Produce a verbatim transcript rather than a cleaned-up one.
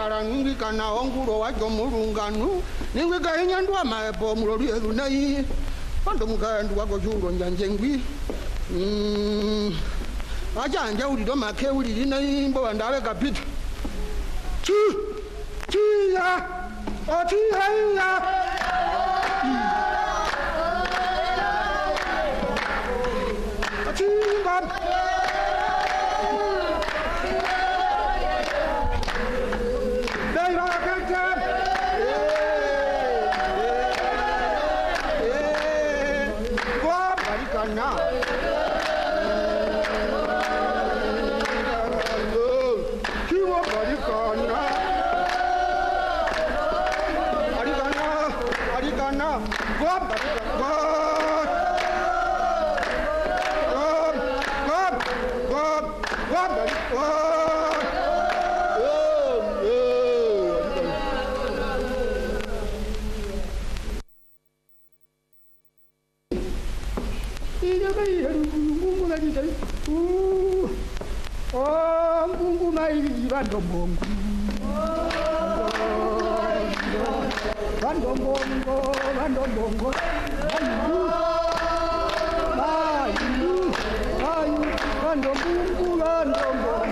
Kara ningi kana onguro wajo murunganu ningi ka inyandwa mapo mulori elunai ando mukandu wako juro njanjengwi mm aja anja ulido make ulili nai mbo ndawe kapita chi chi ya o chi ya chi ngam Oh, Mungu mai bando Mungu. Bando Mungu, bando Mungu. Bando Mungu, bando Mungu, bando Mungu.